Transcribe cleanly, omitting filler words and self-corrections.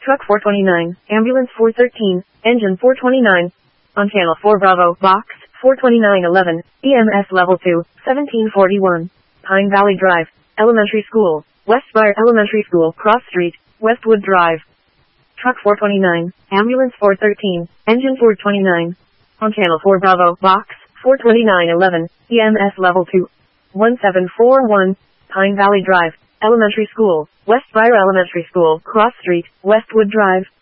Truck 429, Ambulance 413, Engine 429. On Channel 4 Bravo, Box 42911, EMS Level 2, 1741. Pine Valley Drive, Elementary School, Westspire Elementary School, Cross Street, Westwood Drive. Truck 429, Ambulance 413, Engine 429. On Channel 4 Bravo, Box 42911, EMS Level 2, 1741. Pine Valley Drive, Elementary School, Westspire Elementary School, Cross Street, Westwood Drive.